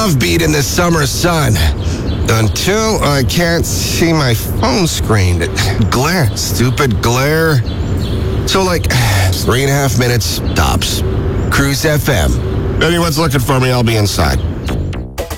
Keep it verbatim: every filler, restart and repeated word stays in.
love beat in the summer sun. Until I can't see my phone screen. Glare. Stupid glare. So like three and a half minutes, tops. Cruise F M. If anyone's looking for me, I'll be inside.